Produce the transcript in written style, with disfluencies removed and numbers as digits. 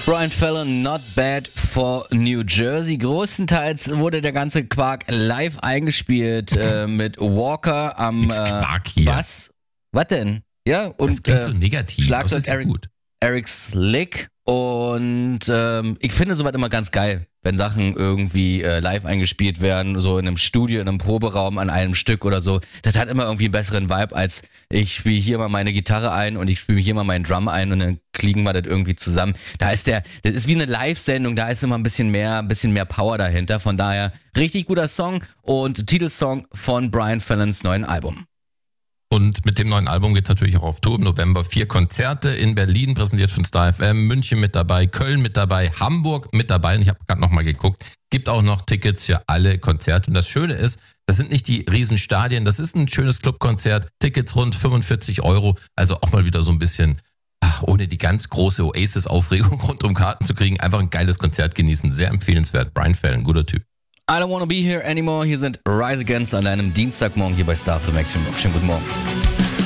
Brian Fallon, Not Bad for New Jersey. Größtenteils wurde der ganze Quark live eingespielt mit Walker am Bass. Was denn? Ja, und das klingt so negativ. Schlagzeug ja Eric Slick. Und ich finde soweit immer ganz geil, wenn Sachen irgendwie live eingespielt werden, so in einem Studio, in einem Proberaum an einem Stück oder so. Das hat immer irgendwie einen besseren Vibe, als ich spiele hier mal meine Gitarre ein und ich spiele hier mal meinen Drum ein und dann kriegen wir das irgendwie zusammen. Das ist wie eine Live-Sendung, da ist immer ein bisschen mehr Power dahinter. Von daher richtig guter Song und Titelsong von Brian Fallons neuen Album. Und mit dem neuen Album geht es natürlich auch auf Tour im November. 4 Konzerte in Berlin, präsentiert von Star FM, München mit dabei, Köln mit dabei, Hamburg mit dabei. Und ich habe gerade nochmal geguckt, gibt auch noch Tickets für alle Konzerte. Und das Schöne ist, das sind nicht die Riesenstadien, das ist ein schönes Clubkonzert. Tickets rund 45 €, also auch mal wieder so ein bisschen, ohne die ganz große Oasis-Aufregung rund um Karten zu kriegen, einfach ein geiles Konzert genießen. Sehr empfehlenswert. Brian Fallon, guter Typ. I don't wanna be here anymore. Hier sind Rise Against an einem Dienstagmorgen hier bei Star für Maximum Rock. Schönen guten Morgen.